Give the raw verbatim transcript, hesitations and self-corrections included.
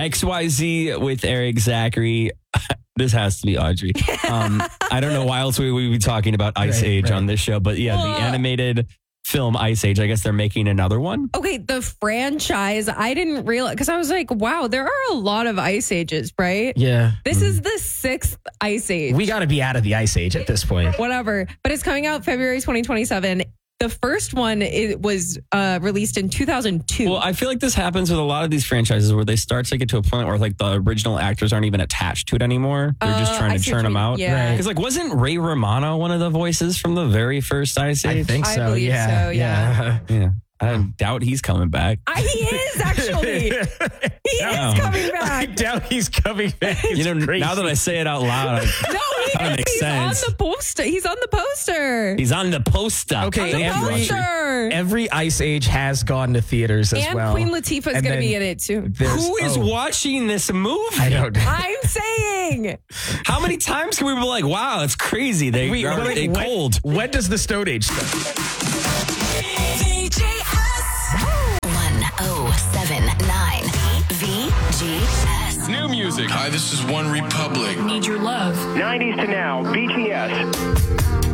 X Y Z with Eric Zachary. This has to be Audrey. Um, I don't know why else we would be talking about Ice Right, Age right. on this show, but yeah, the animated film Ice Age. I guess they're making another one. Okay, the franchise, I didn't realize, because I was like, wow, there are a lot of Ice Ages, right? Yeah. This is the sixth Ice Age. We got to be out of the Ice Age at this point. Whatever. But it's coming out February twenty twenty-seven. The first one it was uh, released in two thousand two. Well, I feel like this happens with a lot of these franchises where they start to get to a point where like the original actors aren't even attached to it anymore. They're just Uh, trying I to see churn what you them mean. out. Yeah. Because like wasn't Ray Romano one of the voices from the very first Ice Age? I think I so. believe yeah. so, yeah. Yeah. I doubt he's coming back. I, he is actually. He No. is coming I back. doubt he's coming back. You know, It's crazy. now that I say it out loud, I- No, he That is. makes He's sense. on the poster. He's on the poster. he's on the poster. Okay, on the every- poster. Every Ice Age has gone to theaters as And well. Queen Latifah is And going to then be in it too. there's- Who is oh, watching this movie? I don't know. I'm saying. How many times can we be like, wow, that's crazy. They Wait, are wait, they when- cold. When does the Stone Age start? V G S one oh seven nine V G S. New music. Hi, this is One Republic. Need your love. nineties to now, B T S.